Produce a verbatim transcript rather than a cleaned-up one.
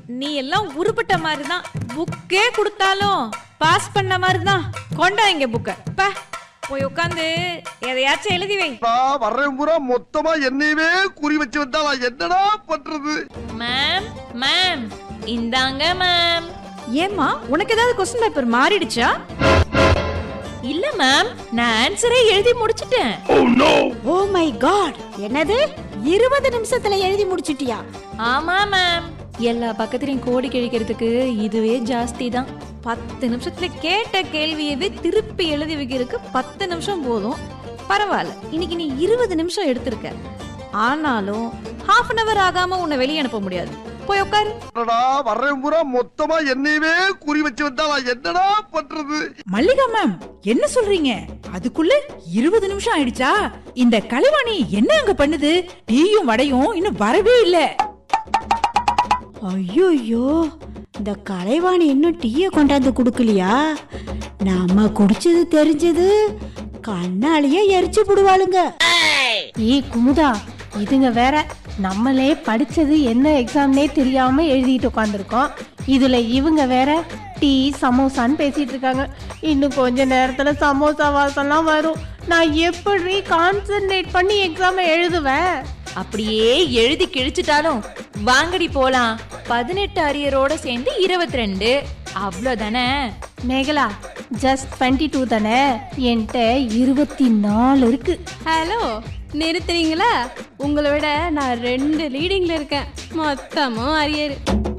நீ எல்லாம் உருப்பட்ட மாதிரி தான். புக்கே கொடுத்தாலும் பாஸ் பண்ண மாதிரி தான். கொண்டா இங்க புக்க போய் உட்காந்து எதையாச்சும் எழுதி வை. வர்றேன் பூரா மொத்தமா என்னையவே குறி வச்சு வந்தா நான் என்னடா பண்றது? மேம் மேம் இந்தாங்க மேம். ஏமா உனக்கு ஏதாவது கொஸ்டின் பேப்பர் மாறிடுச்சா? இல்ல மேம், நான் ஆன்சரே எழுதி முடிச்சிட்டேன். ஓ மை காட், என்னது இருபது நிமிஷத்துல எழுதி முடிச்சிட்டியா? ஆமா மேம், எல்லா பக்கத்துலயும் கோடி கிழிக்கிறதுக்கு இதுவே ஜாஸ்தி தான். பத்து நிமிஷத்துல கேட்ட கேள்வியவே திருப்பி எழுதி வைக்கிறதுக்கு பத்து நிமிஷம் போதும். பரவாயில்ல, இன்னைக்கு நீ இருபது நிமிஷம் எடுத்திருக்க. ஆனாலும் ஹாஃப் அன் அவர் ஆகாம உன்னை வெளியே அனுப்ப முடியாது. போய் உட்காரு. வர்றேன் பூரா மொத்தமா என்னையவே குறி வச்சு வந்தா நான் என்னடா பண்றது? மல்லிகா மேம், என்ன சொல்றீங்க? அதுக்குள்ள இருபது நிமிஷம் ஆயிடுச்சா? இந்த கலைவாணி என்ன அங்க பண்ணுது? டீயும் வடையும் இன்னும் வரவே இல்ல. ஐயோ, இந்த கலைவாணி இன்னும் டீயை கொண்டாந்து குடுக்கலையா? நாம குடிச்சது தெரிஞ்சது கண்ணாலேயே எரிச்சு போடுவாளுங்க. ஏய் குமுதா, இதுங்க வேற நம்மளே படிச்சது என்ன எக்ஸாம்னே தெரியாம எழுதிட்டு உட்காந்துருக்கோம். இதுல இவங்க வேற டீ சமோசான்னு பேசிட்டு இருக்காங்க. இன்னும் கொஞ்ச நேரத்துல சமோசா வாசம்லாம் வரும். நான் எப்படி கான்சென்ட்ரேட் பண்ணி எக்ஸாம் எழுதுவேன்? அப்படியே எழுதி கிழிச்சிட்டாலும் வாங்கடி போலாம். பதினெட்டு அரியரோட சேர்ந்து இருபத்தி ரெண்டு அவ்வளவுதானே. மேகலா, ஜஸ்ட் டுவெண்ட்டி டூ தானே, என்கிட்ட இருபத்தி நாலு இருக்கு. ஹலோ, நிறுத்துறீங்களா? உங்களை விட நான் ரெண்டு லீடிங்ல இருக்கேன். மொத்தமும் அரியர்.